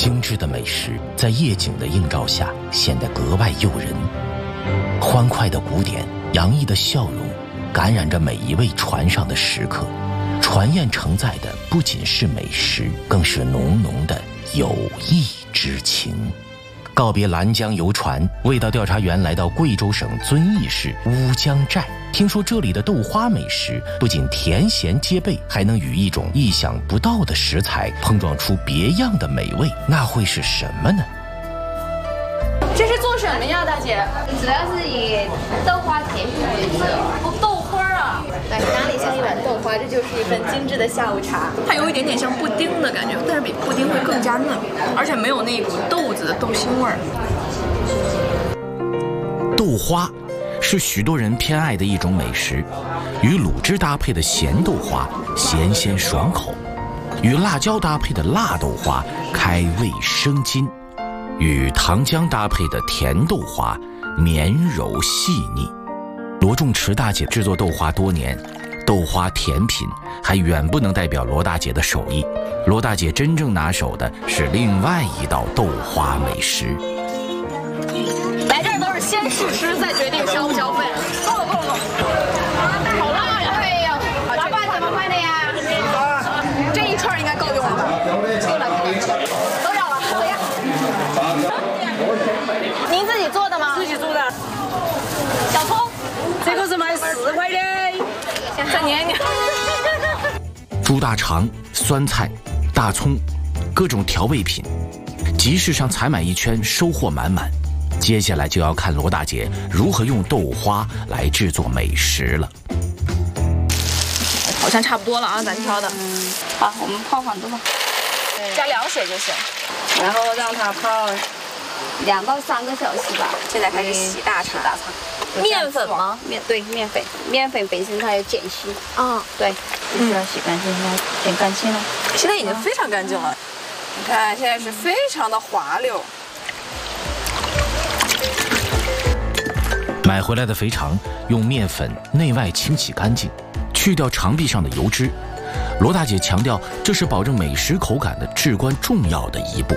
精致的美食在夜景的映照下显得格外诱人。欢快的鼓点，洋溢的笑容，感染着每一位船上的食客。船宴承载的不仅是美食，更是浓浓的友谊之情。告别兰江游船，味道调查员来到贵州省遵义市乌江寨。听说这里的豆花美食不仅甜咸皆备，还能与一种意想不到的食材碰撞出别样的美味，那会是什么呢？ 这是做什么呀，大姐？ 主要是以豆花甜品为主。 豆花啊， 对，哪里像一碗豆花，这就是一份精致的下午茶。 它有一点点像布丁的感觉，但是比布丁会更加嫩，而且没有那股豆子的豆腥味儿。 豆花是许多人偏爱的一种美食，与卤汁搭配的咸豆花咸鲜爽口，与辣椒搭配的辣豆花开胃生津，与糖浆搭配的甜豆花绵柔细腻。罗仲池大姐制作豆花多年，豆花甜品还远不能代表罗大姐的手艺。罗大姐真正拿手的是另外一道豆花美食。 来这儿都是先试吃再决定消不消费。够了够了，好辣呀！ 对呀，老板怎么卖的呀？ 这一串应该够用了吧？够了，都要了，都要。您自己做的吗？ 自己做的。 小葱， 这个是卖4块的。 再捏捏。 猪大肠、酸菜、大葱，各种调味品，集市上采买一圈，收获满满。接下来就要看罗大姐如何用豆花来制作美食了。 好像差不多了啊，咱挑的。 好，我们泡很多， 加凉水就行。 然后让它泡2到3个小时吧。 现在开始洗大肠。面粉吗？ 对，面粉。面粉本身它有碱性。 啊， 对，必须要洗干净，要剪干净了。 现在已经非常干净了。你看，现在是非常的滑溜。 买回来的肥肠用面粉内外清洗干净，去掉肠壁上的油脂。罗大姐强调，这是保证美食口感的至关重要的一步。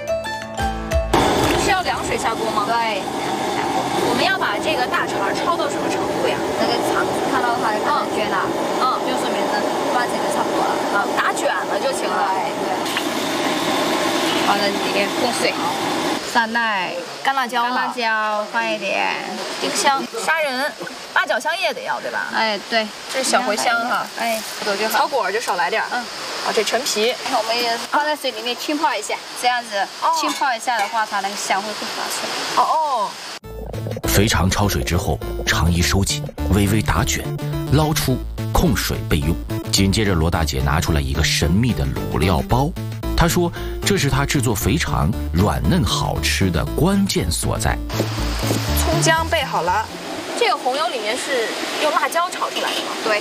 是要凉水下锅吗？ 对， 我们要把这个大肠焯到什么程度呀？ 那个肠子看到它看卷了，就说明这端起来差不多了。 打卷了就行了。 对。放在里面过水。酸奶、 干辣椒， 放一点， 丁香、砂仁、八角香叶得要对吧？ 哎，对， 这是小茴香哈。 哎，多就好。 草果就少来点。好，这陈皮， 我们也放在水里面浸泡一下，这样子浸泡一下的话，它那个香会更发出来。 哦。 肥肠焯水之后，肠衣收紧，微微打卷，捞出控水备用。紧接着，罗大姐拿出来一个神秘的卤料包。她说：“这是她制作肥肠软嫩好吃的关键所在。” 葱姜备好了，这个红油里面是用辣椒炒出来的吗？ 对。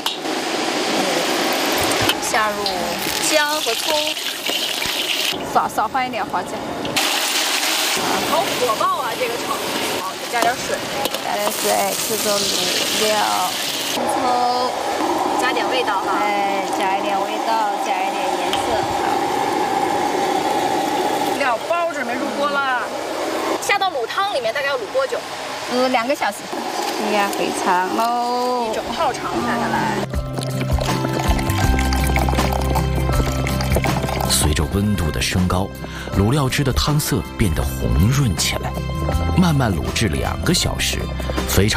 下入姜和葱，少放一点花椒。 好火爆啊！这个炒，好，加点水， 制作卤料，葱， 加点味道哈。 哎，加一点味道，加一点颜色。 料包准备入锅了，下到卤汤里面大概要卤多久 ？2个小时。哎呀，肥肠喽， 一整号肠下下来。 随着温度的升高，卤料汁的汤色变得红润起来。慢慢卤制2个小时，肥肠